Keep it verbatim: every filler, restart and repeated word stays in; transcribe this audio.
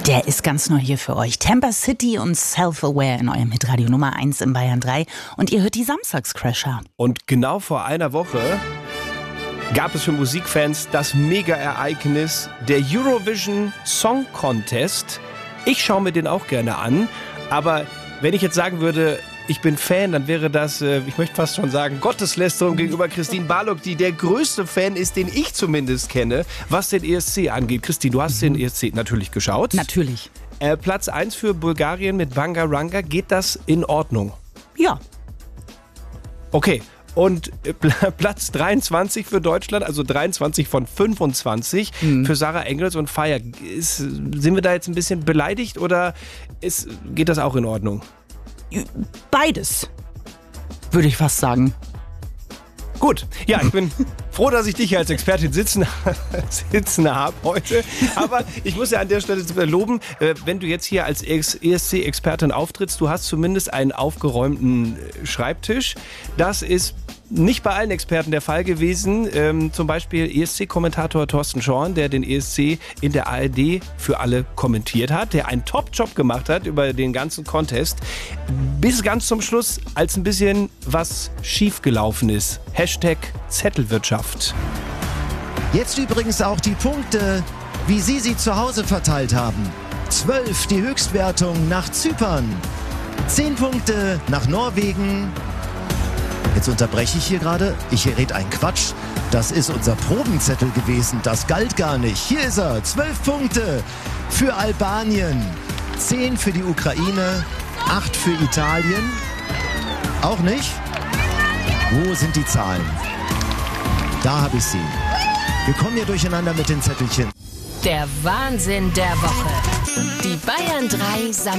Der ist ganz neu hier für euch. Tampa City und Self-Aware in eurem Hitradio Nummer eins in Bayern drei. Und ihr hört die Samstagscrasher. Und genau vor einer Woche gab es für Musikfans das Mega-Ereignis, der Eurovision Song Contest. Ich schaue mir den auch gerne an, aber wenn ich jetzt sagen würde, ich bin Fan, dann wäre das, ich möchte fast schon sagen, Gotteslästerung gegenüber Christine Barlog, die der größte Fan ist, den ich zumindest kenne, was den E S C angeht. Christine, du hast mhm. den E S C natürlich geschaut. Natürlich. Äh, Platz eins für Bulgarien mit Bangaranga. Geht das in Ordnung? Ja. Okay. Und Platz dreiundzwanzig für Deutschland, also dreiundzwanzig von fünfundzwanzig mhm. für Sarah Engels und Fire. Ist, sind wir da jetzt ein bisschen beleidigt oder ist, geht das auch in Ordnung? Beides, würde ich fast sagen. Gut, ja, ich bin froh, dass ich dich als Expertin sitzen, sitzen habe heute. Aber ich muss ja an der Stelle loben, wenn du jetzt hier als E S C-Expertin auftrittst, du hast zumindest einen aufgeräumten Schreibtisch. Das ist nicht bei allen Experten der Fall gewesen. Ähm, zum Beispiel E S C-Kommentator Thorsten Schorn, der den E S C in der A R D für alle kommentiert hat, der einen Top-Job gemacht hat über den ganzen Contest. Bis ganz zum Schluss, als ein bisschen was schiefgelaufen ist. Hashtag Zettelwirtschaft. Jetzt übrigens auch die Punkte, wie Sie sie zu Hause verteilt haben. zwölf die Höchstwertung nach Zypern. zehn Punkte nach Norwegen. Jetzt unterbreche ich hier gerade. Ich rede einen Quatsch. Das ist unser Probenzettel gewesen. Das galt gar nicht. Hier ist er. zwölf Punkte für Albanien. zehn für die Ukraine. acht für Italien. Auch nicht? Wo sind die Zahlen? Da habe ich sie. Wir kommen hier durcheinander mit den Zettelchen. Der Wahnsinn der Woche. Die Bayern drei